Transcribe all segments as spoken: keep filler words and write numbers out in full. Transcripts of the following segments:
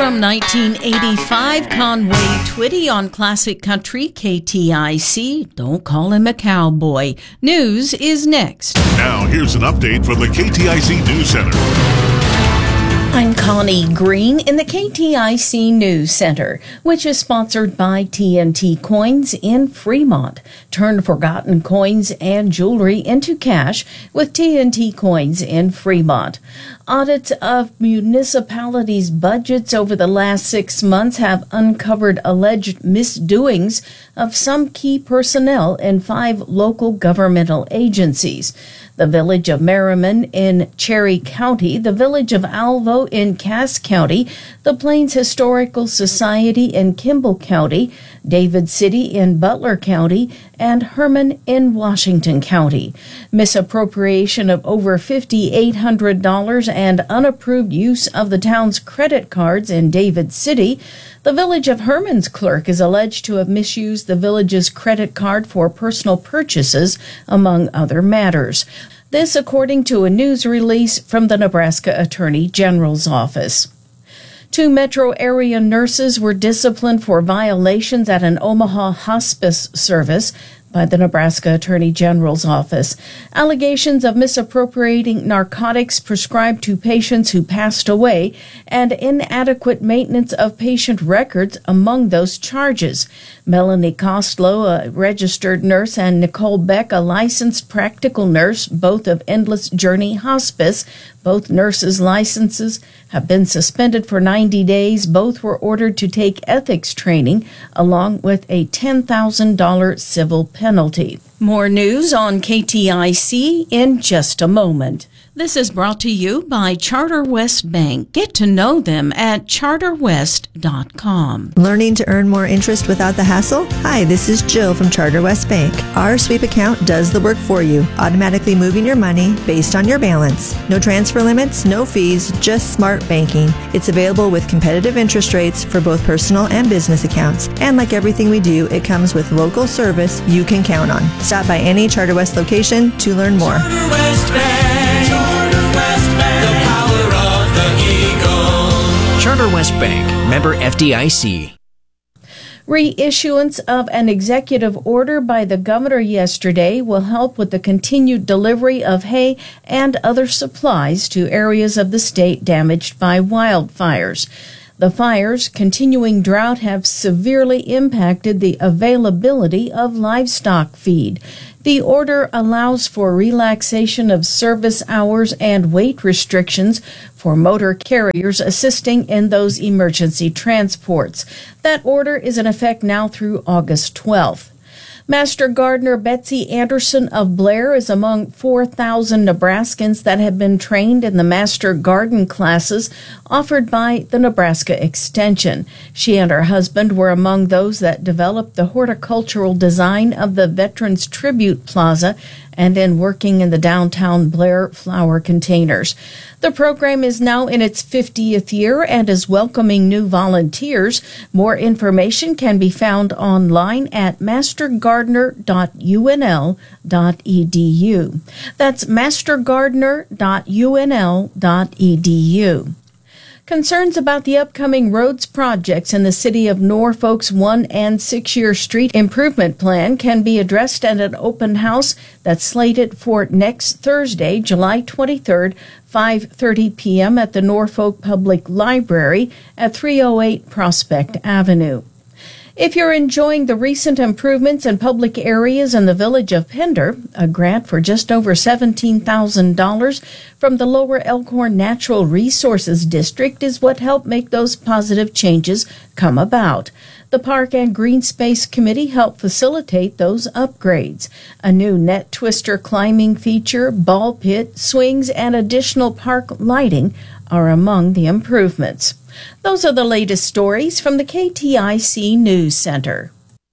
From nineteen eighty-five, Conway Twitty on Classic Country K T I C. Don't call him a cowboy. News is next. Now here's an update from the K T I C News Center. I'm Connie Green in the K T I C News Center, which is sponsored by T N T Coins in Fremont. Turn forgotten coins and jewelry into cash with T N T Coins in Fremont. Audits of municipalities' budgets over the last six months have uncovered alleged misdoings of some key personnel in five local governmental agencies. The village of Merriman in Cherry County, the village of Alvo in Cass County, the Plains Historical Society in Kimball County, David City in Butler County, and Herman in Washington County. Misappropriation of over five thousand eight hundred dollars and unapproved use of the town's credit cards in David City. The village of Herman's clerk is alleged to have misused the village's credit card for personal purchases, among other matters. This according to a news release from the Nebraska Attorney General's office. Two metro area nurses were disciplined for violations at an Omaha hospice service by the Nebraska Attorney General's office. Allegations of misappropriating narcotics prescribed to patients who passed away and inadequate maintenance of patient records among those charges. Melanie Kostlow, a registered nurse, and Nicole Beck, a licensed practical nurse, both of Endless Journey Hospice. Both nurses' licenses have been suspended for ninety days. Both were ordered to take ethics training, along with a ten thousand dollars civil penalty. More news on K T I C in just a moment. This is brought to you by Charter West Bank. Get to know them at charter west dot com. Learning to earn more interest without the hassle? Hi, this is Jill from Charter West Bank. Our sweep account does the work for you, automatically moving your money based on your balance. No transfer limits, no fees, just smart banking. It's available with competitive interest rates for both personal and business accounts. And like everything we do, it comes with local service you can count on. Stop by any Charter West location to learn more. Charter West Bank. Charter West Bank. The power of the eagle. Charter West Bank. Member F D I C. Reissuance of an executive order by the governor yesterday will help with the continued delivery of hay and other supplies to areas of the state damaged by wildfires. The fires, continuing drought, have severely impacted the availability of livestock feed. The order allows for relaxation of service hours and weight restrictions for motor carriers assisting in those emergency transports. That order is in effect now through August twelfth. Master Gardener Betsy Anderson of Blair is among four thousand Nebraskans that have been trained in the Master Garden classes offered by the Nebraska Extension. She and her husband were among those that developed the horticultural design of the Veterans Tribute Plaza and in working in the downtown Blair flower containers. The program is now in its fiftieth year and is welcoming new volunteers. More information can be found online at master gardener dot u n l dot e d u. That's master gardener dot u n l dot e d u. Concerns about the upcoming roads projects in the city of Norfolk's one and six-year street improvement plan can be addressed at an open house that's slated for next Thursday, July twenty-third, five thirty p.m. at the Norfolk Public Library at three oh eight Prospect Avenue. If you're enjoying the recent improvements in public areas in the village of Pender, a grant for just over seventeen thousand dollars from the Lower Elkhorn Natural Resources District is what helped make those positive changes come about. The Park and Green Space Committee helped facilitate those upgrades. A new net twister climbing feature, ball pit, swings, and additional park lighting are among the improvements. Those are the latest stories from the K T I C News Center.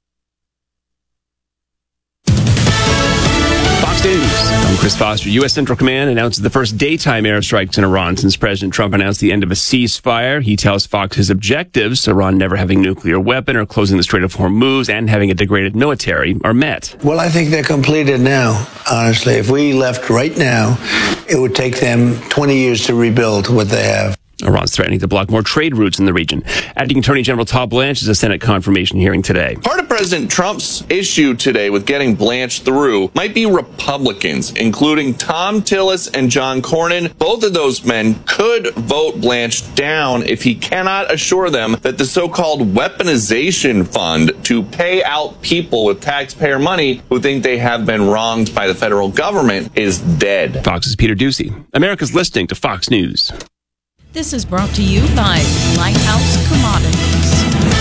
Fox News. I'm Chris Foster. U S. Central Command announces the first daytime airstrikes in Iran since President Trump announced the end of a ceasefire. He tells Fox his objectives, Iran never having a nuclear weapon or closing the Strait of Hormuz and having a degraded military, are met. Well, I think they're completed now, honestly. If we left right now, it would take them twenty years to rebuild what they have. Iran's threatening to block more trade routes in the region. Acting Attorney General Todd Blanche is a Senate confirmation hearing today. Part of President Trump's issue today with getting Blanche through might be Republicans, including Tom Tillis and John Cornyn. Both of those men could vote Blanche down if he cannot assure them that the so-called weaponization fund to pay out people with taxpayer money who think they have been wronged by the federal government is dead. Fox's Peter Ducey. America's listening to Fox News. This is brought to you by Lighthouse Commodities.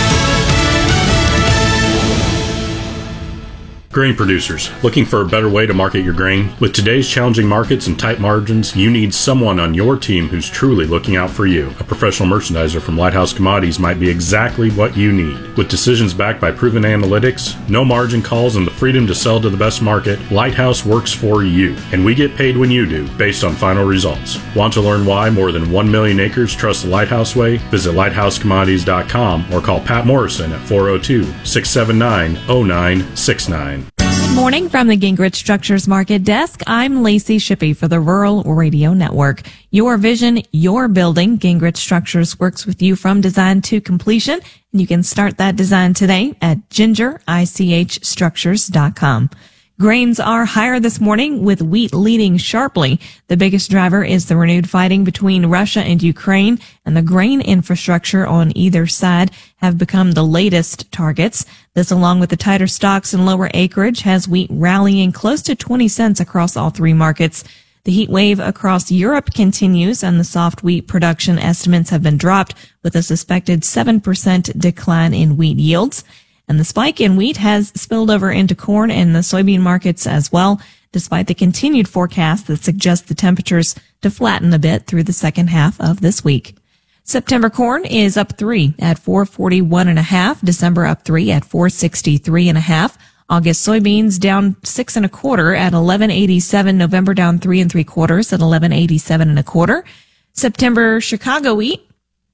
Grain producers, looking for a better way to market your grain? With today's challenging markets and tight margins, you need someone on your team who's truly looking out for you. A professional merchandiser from Lighthouse Commodities might be exactly what you need. With decisions backed by proven analytics, no margin calls, and the freedom to sell to the best market, Lighthouse works for you. And we get paid when you do, based on final results. Want to learn why more than one million acres trust the Lighthouse way? Visit lighthouse commodities dot com or call Pat Morrison at four oh two, six seven nine, oh nine six nine. Morning from the Gingrich Structures Market Desk. I'm Lacey Shippey for the Rural Radio Network. Your vision, your building. Gingrich Structures works with you from design to completion. And you can start that design today at ginger ich structures dot com. Grains are higher this morning, with wheat leading sharply. The biggest driver is the renewed fighting between Russia and Ukraine, and the grain infrastructure on either side have become the latest targets. This, along with the tighter stocks and lower acreage, has wheat rallying close to twenty cents across all three markets. The heat wave across Europe continues, and the soft wheat production estimates have been dropped, with a suspected seven percent decline in wheat yields. And the spike in wheat has spilled over into corn and the soybean markets as well, despite the continued forecast that suggests the temperatures to flatten a bit through the second half of this week. September corn is up three at four forty-one and a half. December up three at four sixty-three and a half. August soybeans down six and a quarter at eleven eighty-seven. November down three and three quarters at eleven eighty-seven and a quarter. September Chicago wheat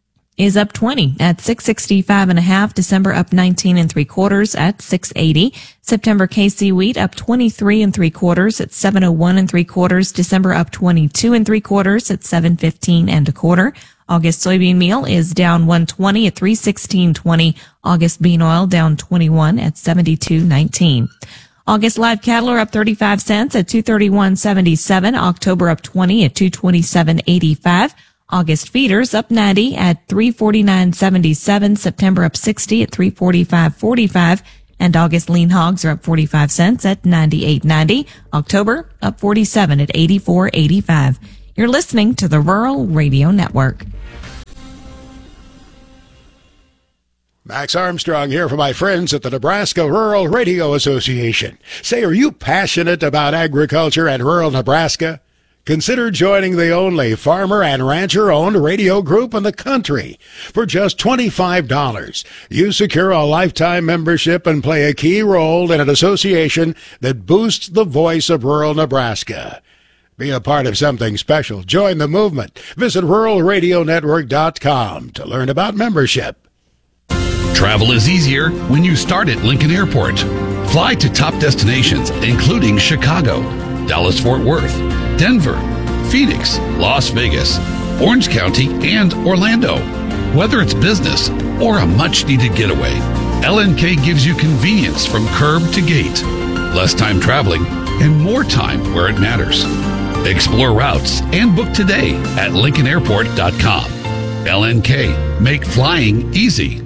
is up twenty at six sixty-five and a half. December up nineteen and three quarters at six eighty. September K C wheat up twenty-three and three quarters at seven oh one and three quarters. December up twenty-two and three quarters at seven fifteen and a quarter. August soybean meal is down one twenty at three sixteen twenty. August bean oil down twenty-one at seventy-two nineteen. August live cattle are up thirty-five cents at two thirty-one seventy-seven. October up twenty at two twenty-seven eighty-five. August feeders up ninety at three forty-nine seventy-seven. September up sixty at three forty-five forty-five. And August lean hogs are up forty-five cents at ninety-eight ninety. October up forty-seven at eighty-four eighty-five. You're listening to the Rural Radio Network. Max Armstrong here for my friends at the Nebraska Rural Radio Association. Say, are you passionate about agriculture and rural Nebraska? Consider joining the only farmer and rancher-owned radio group in the country. For just twenty-five dollars, you secure a lifetime membership and play a key role in an association that boosts the voice of rural Nebraska. Be a part of something special. Join the movement. Visit rural radio network dot com to learn about membership. Travel is easier when you start at Lincoln Airport. Fly to top destinations, including Chicago, Dallas-Fort Worth, Denver, Phoenix, Las Vegas, Orange County, and Orlando. Whether it's business or a much-needed getaway, L N K gives you convenience from curb to gate, less time traveling, and more time where it matters. Explore routes and book today at lincoln airport dot com. L N K, make flying easy.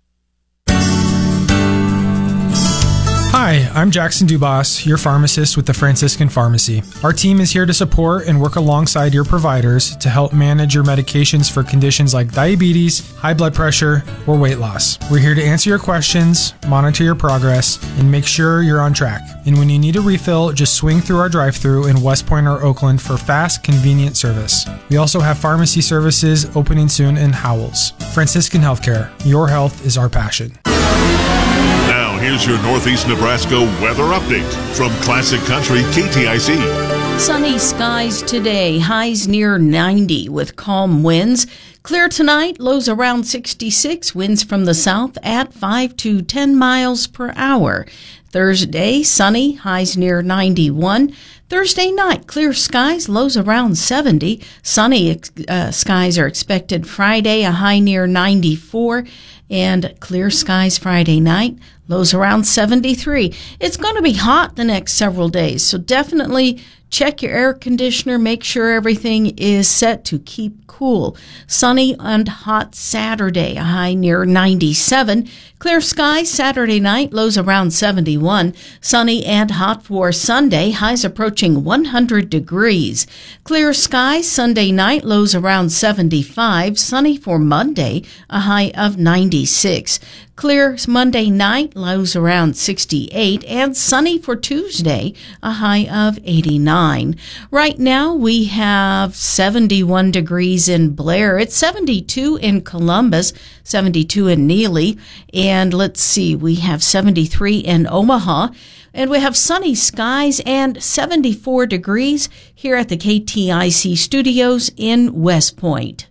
Hi, I'm Jackson Dubas, your pharmacist with the Franciscan Pharmacy. Our team is here to support and work alongside your providers to help manage your medications for conditions like diabetes, high blood pressure, or weight loss. We're here to answer your questions, monitor your progress, and make sure you're on track. And when you need a refill, just swing through our drive-thru in West Point or Oakland for fast, convenient service. We also have pharmacy services opening soon in Howells. Franciscan Healthcare, your health is our passion. Now, here's your Northeast Nebraska weather update from Classic Country K T I C. Sunny skies today, highs near ninety with calm winds. Clear tonight, lows around sixty-six, winds from the south at five to ten miles per hour. Thursday, sunny, highs near ninety-one. Thursday night, clear skies, lows around seventy. Sunny uh, skies are expected Friday, a high near ninety-four. And clear skies Friday night, lows around seventy-three. It's going to be hot the next several days, so definitely check your air conditioner. Make sure everything is set to keep cool. Sunny and hot Saturday, a high near ninety-seven. Clear skies Saturday night, lows around seventy-one. Sunny and hot for Sunday, highs approaching one hundred degrees. Clear skies Sunday night, lows around seventy-five. Sunny for Monday, a high of ninety-six. Clear Monday night, lows around sixty-eight, and sunny for Tuesday, a high of eighty-nine. Right now, we have seventy-one degrees in Blair. It's seventy-two in Columbus, seventy-two in Neely, and let's see, we have seventy-three in Omaha. And we have sunny skies and seventy-four degrees here at the K T I C studios in West Point.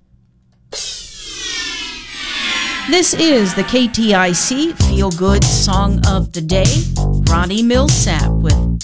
This is the K T I C Feel Good Song of the Day. Ronnie Millsap with